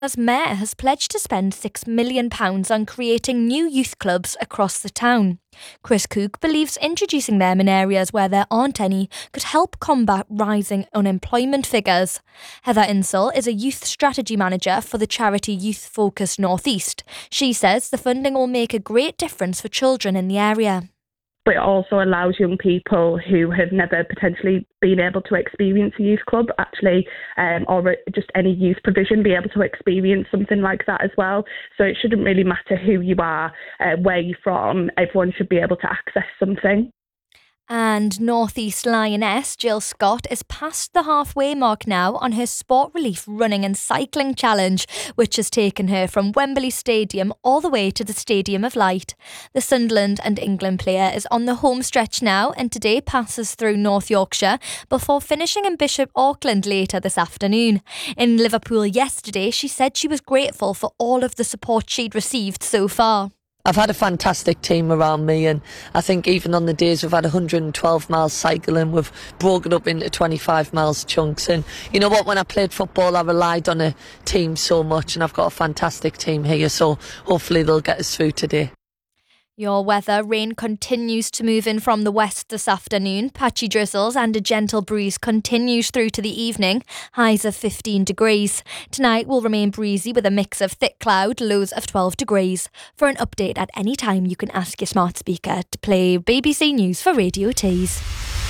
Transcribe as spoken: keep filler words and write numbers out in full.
As Mayor has pledged to spend six million pounds on creating new youth clubs across the town. Chris Cook believes introducing them in areas where there aren't any could help combat rising unemployment figures. Heather Insall is a youth strategy manager for the charity Youth Focus North East. She says the funding will make a great difference for children in the area. But it also allows young people who have never potentially been able to experience a youth club actually, um, or just any youth provision, be able to experience something like that as well. So it shouldn't really matter who you are, uh, where you're from, everyone should be able to access something. And North East Lioness Jill Scott is past the halfway mark now on her Sport Relief running and cycling challenge, which has taken her from Wembley Stadium all the way to the Stadium of Light. The Sunderland and England player is on the home stretch now and today passes through North Yorkshire before finishing in Bishop Auckland later this afternoon. In Liverpool yesterday, she said she was grateful for all of the support she'd received so far. I've had a fantastic team around me, and I think even on the days we've had one hundred twelve miles cycling, we've broken up into twenty-five miles chunks. And you know what, when I played football I relied on a team so much, and I've got a fantastic team here, so hopefully they'll get us through today. Your weather: rain continues to move in from the west this afternoon. Patchy drizzles and a gentle breeze continues through to the evening. Highs of fifteen degrees. Tonight will remain breezy with a mix of thick cloud, lows of twelve degrees. For an update at any time, you can ask your smart speaker to play B B C News for Radio Tees.